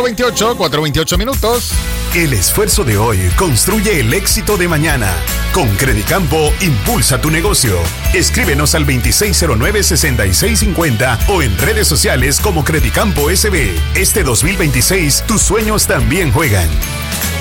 4:28 minutos. El esfuerzo de hoy construye el éxito de mañana. Con Credicampo, impulsa tu negocio. Escríbenos al 2609-6650 o en redes sociales como Credicampo SB. Este 2026, tus sueños también juegan.